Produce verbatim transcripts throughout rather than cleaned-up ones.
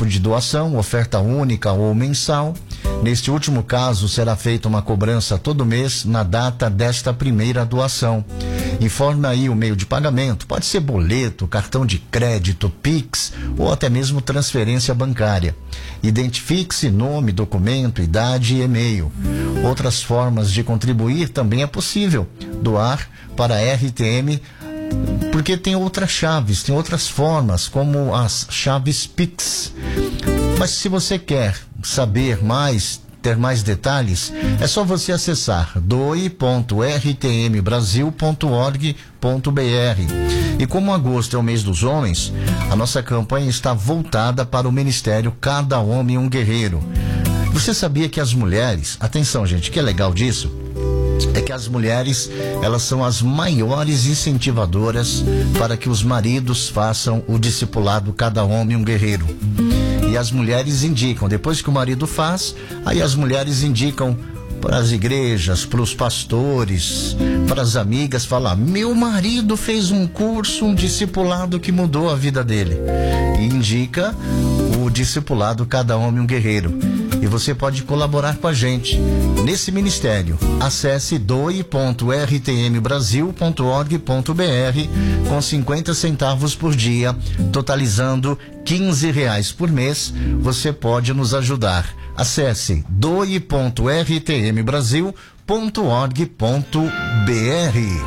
tipo de doação, oferta única ou mensal. Neste último caso, será feita uma cobrança todo mês na data desta primeira doação. Informe aí o meio de pagamento, pode ser boleto, cartão de crédito, Pix ou até mesmo transferência bancária. Identifique-se nome, documento, idade e e-mail. Outras formas de contribuir também é possível. Doar para a R T M, porque tem outras chaves, tem outras formas, como as chaves Pix. Mas se você quer saber mais, ter mais detalhes, é só você acessar doe ponto r t m brasil ponto org ponto b r. E como agosto é o mês dos homens, a nossa campanha está voltada para o Ministério Cada Homem um Guerreiro. Você sabia que as mulheres, atenção gente, que é legal disso, é que as mulheres, elas são as maiores incentivadoras para que os maridos façam o discipulado Cada Homem um Guerreiro. E as mulheres indicam, depois que o marido faz, aí as mulheres indicam para as igrejas, para os pastores, para as amigas, falar: meu marido fez um curso, um discipulado que mudou a vida dele. E indica o discipulado Cada Homem um Guerreiro. E você pode colaborar com a gente nesse ministério. Acesse doe ponto r t m brasil ponto org ponto b r com cinquenta centavos por dia, totalizando quinze reais por mês. Você pode nos ajudar. Acesse doe ponto r t m brasil ponto org ponto b r.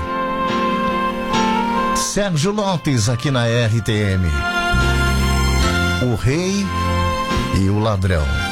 Sérgio Lopes aqui na R T M. O Rei e o Ladrão.